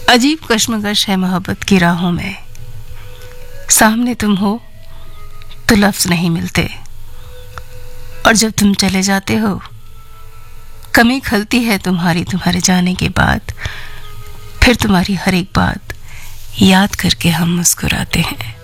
अजीब कश्मकश है मोहब्बत की राहों में, सामने तुम हो तो लफ्ज नहीं मिलते, और जब तुम चले जाते हो कमी खलती है तुम्हारे जाने के बाद। फिर तुम्हारी हर एक बात याद करके हम मुस्कुराते हैं।